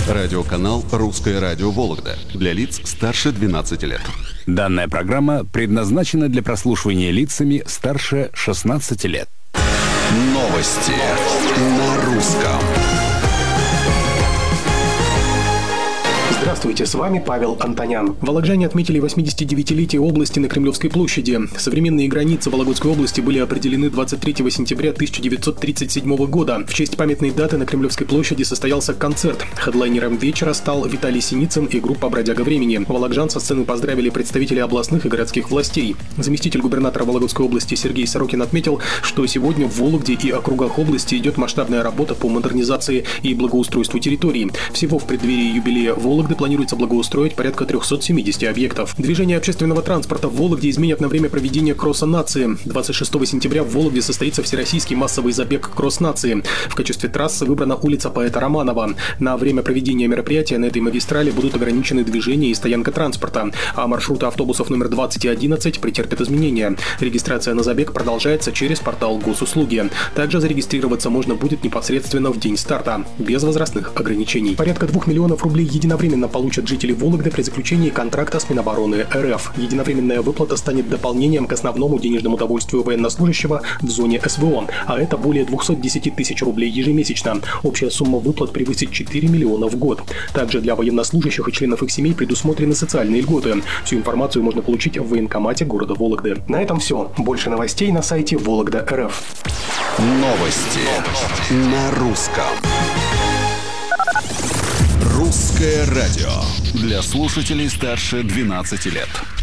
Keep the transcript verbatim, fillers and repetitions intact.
Радиоканал «Русское радио Вологда» для лиц старше двенадцати лет. Данная программа предназначена для прослушивания лицами старше шестнадцати лет. Новости на русском. Здравствуйте, с вами Павел Антонян. Вологжане отметили восьмидесятидевятилетие области на Кремлевской площади. Современные границы Вологодской области были определены двадцать третьего сентября тысяча девятьсот тридцать седьмого года. В честь памятной даты на Кремлевской площади состоялся концерт. Хедлайнером вечера стал Виталий Синицын и группа «Бродяга времени». Вологжан со сцены поздравили представители областных и городских властей. Заместитель губернатора Вологодской области Сергей Сорокин отметил, что сегодня в Вологде и округах области идет масштабная работа по модернизации и благоустройству территорий. Всего в преддверии юбилея Вологды планируется благоустроить порядка трехсот семидесяти объектов. Движение общественного транспорта в Вологде изменят на время проведения кросса нации. двадцать шестого сентября в Вологде состоится всероссийский массовый забег кросс нации. В качестве трассы выбрана улица поэта Романова. На время проведения мероприятия на этой магистрали будут ограничены движение и стоянка транспорта, а маршруты автобусов номер двадцать и одиннадцать претерпят изменения. Регистрация на забег продолжается через портал Госуслуги. Также зарегистрироваться можно будет непосредственно в день старта, без возрастных ограничений. Порядка двух миллионов рублей единовременно получат жители Вологды при заключении контракта с Минобороны РФ. Единовременная выплата станет дополнением к основному денежному удовольствию военнослужащего в зоне СВО, а это более двухсот десяти тысяч рублей ежемесячно. Общая сумма выплат превысит четыре миллиона в год. Также для военнослужащих и членов их семей предусмотрены социальные льготы. Всю информацию можно получить в военкомате города Вологды. На этом все. Больше новостей на сайте Вологда точка РФ. Новости на русском. Русское радио для слушателей старше двенадцати лет.